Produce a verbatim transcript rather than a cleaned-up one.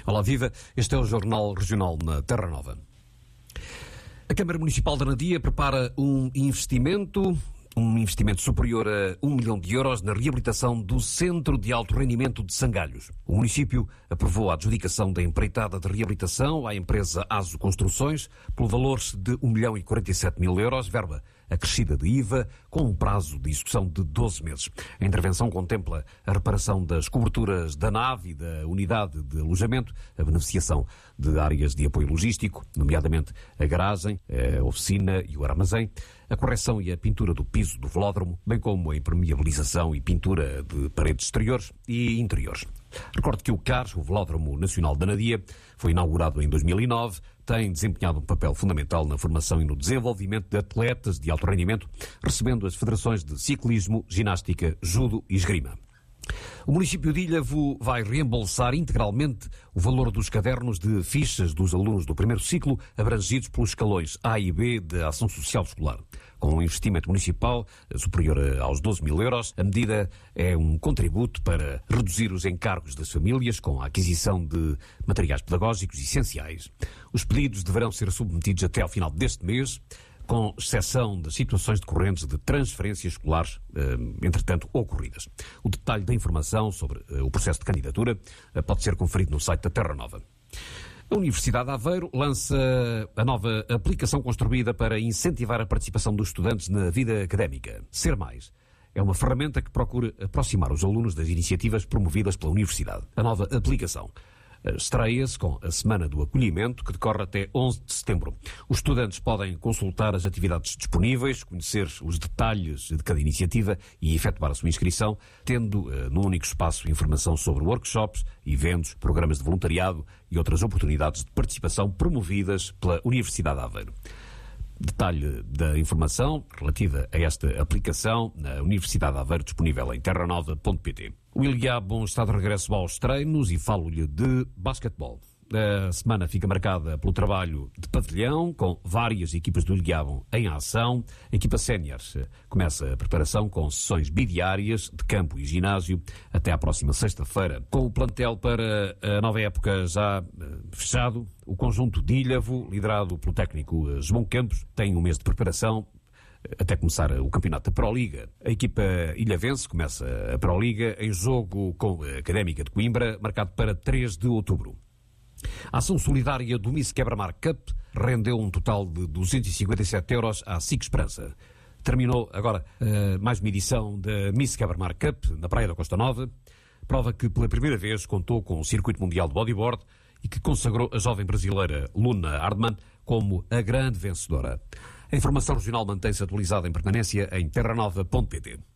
Olá, viva. Este é o Jornal Regional na Terra Nova. A Câmara Municipal de Anadia prepara um investimento, um investimento superior a um milhão de euros na reabilitação do Centro de Alto Rendimento de Sangalhos. O município aprovou a adjudicação da empreitada de reabilitação à empresa Aso Construções pelo valor de um milhão e quarenta e sete mil euros, verba acrescida de I V A, com um prazo de execução de doze meses. A intervenção contempla a reparação das coberturas da nave e da unidade de alojamento, a beneficiação de áreas de apoio logístico, nomeadamente a garagem, a oficina e o armazém, a correção e a pintura do piso do velódromo, bem como a impermeabilização e pintura de paredes exteriores e interiores. Recordo que o C A R, o Velódromo Nacional de Anadia, foi inaugurado em dois mil e nove, tem desempenhado um papel fundamental na formação e no desenvolvimento de atletas de alto rendimento, recebendo as federações de ciclismo, ginástica, judo e esgrima. O município de Ilhavo vai reembolsar integralmente o valor dos cadernos de fichas dos alunos do primeiro ciclo abrangidos pelos escalões A e B da Ação Social Escolar. Com um investimento municipal superior aos doze mil euros, a medida é um contributo para reduzir os encargos das famílias com a aquisição de materiais pedagógicos essenciais. Os pedidos deverão ser submetidos até ao final deste mês, com exceção das situações decorrentes de transferências escolares, eh, entretanto, ocorridas. O detalhe da informação sobre eh, o processo de candidatura eh, pode ser conferido no site da Terra Nova. A Universidade de Aveiro lança a nova aplicação construída para incentivar a participação dos estudantes na vida académica. Ser Mais é uma ferramenta que procura aproximar os alunos das iniciativas promovidas pela Universidade. A nova aplicação estreia-se com a Semana do Acolhimento, que decorre até onze de setembro. Os estudantes podem consultar as atividades disponíveis, conhecer os detalhes de cada iniciativa e efetuar a sua inscrição, tendo uh, no único espaço informação sobre workshops, eventos, programas de voluntariado e outras oportunidades de participação promovidas pela Universidade de Aveiro. Detalhe da informação relativa a esta aplicação na Universidade de Aveiro, disponível em terra nova ponto pt. O Ilhavo está de regresso aos treinos e falo-lhe de basquetebol. A semana fica marcada pelo trabalho de pavilhão, com várias equipas do Ilhavo em ação. A equipa sénior começa a preparação com sessões bidiárias de campo e ginásio até à próxima sexta-feira. Com o plantel para a nova época já fechado, o conjunto de Ilhavo, liderado pelo técnico João Campos, tem um mês de preparação até começar o campeonato da Proliga. A equipa ilhavense começa a Proliga em jogo com a Académica de Coimbra, marcado para três de outubro. A ação solidária do Miss Quebra-Mar Cup rendeu um total de duzentos e cinquenta e sete euros à S I C Esperança. Terminou agora uh, mais uma edição da Miss Quebra-Mar Cup na Praia da Costa Nova, prova que pela primeira vez contou com o circuito mundial de bodyboard e que consagrou a jovem brasileira Luna Hardman como a grande vencedora. A informação regional mantém-se atualizada em permanência em terra nova ponto pt.